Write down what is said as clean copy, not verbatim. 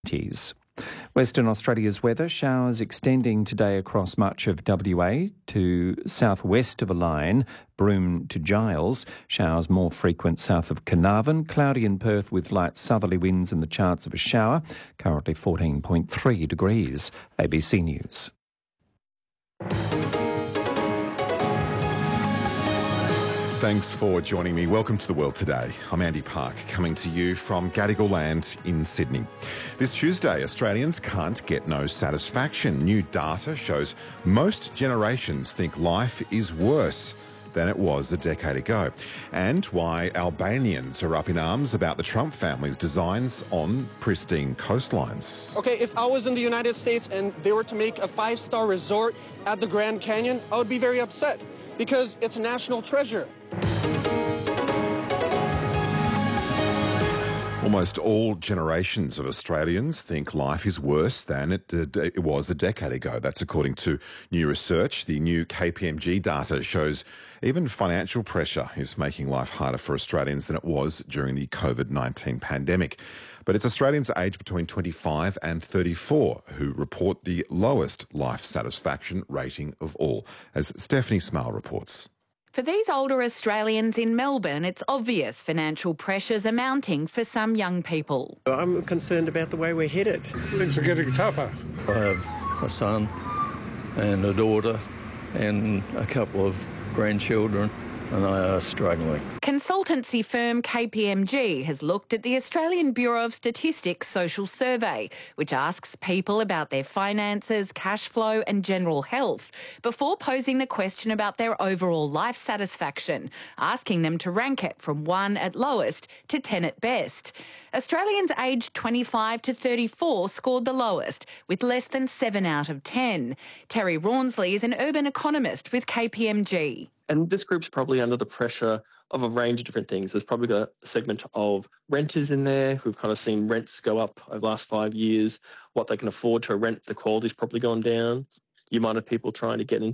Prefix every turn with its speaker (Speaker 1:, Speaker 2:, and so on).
Speaker 1: amenities. Western Australia's weather, showers extending today across much of WA to southwest of a line, Broome to Giles. Showers more frequent south of Carnarvon. Cloudy in Perth with light southerly winds and the chance of a shower. Currently 14.3 degrees. ABC News.
Speaker 2: Thanks for joining me. Welcome to The World Today. I'm Andy Park, coming to you from Gadigal Land in Sydney. This Tuesday, Australians can't get no satisfaction. New data shows most generations think life is worse than it was a decade ago, and why Albanians are up in arms about the Trump family's designs on pristine coastlines.
Speaker 3: Okay, if I was in the United States and they were to make a 5-star resort at the Grand Canyon, I would be very upset because it's a national treasure.
Speaker 2: Almost all generations of Australians think life is worse than it was a decade ago. That's according to new research. The new KPMG data shows even financial pressure is making life harder for Australians than it was during the COVID-19 pandemic. But it's Australians aged between 25 and 34 who report the lowest life satisfaction rating of all, as Stephanie Smale reports.
Speaker 4: For these older Australians in Melbourne, it's obvious financial pressures are mounting for some young people.
Speaker 5: I'm concerned about the way we're headed.
Speaker 6: Things are getting tougher.
Speaker 7: I have a son and a daughter and a couple of grandchildren, and they are struggling.
Speaker 4: Consultancy firm KPMG has looked at the Australian Bureau of Statistics social survey, which asks people about their finances, cash flow and general health before posing the question about their overall life satisfaction, asking them to rank it from 1 at lowest to 10 at best. Australians aged 25 to 34 scored the lowest, with less than 7 out of 10. Terry Rawnsley is an urban economist with KPMG.
Speaker 8: And this group's probably under the pressure of a range of different things. There's probably got a segment of renters in there who've kind of seen rents go up over the last 5 years. What they can afford to rent, the quality's probably gone down. You might have people trying to get into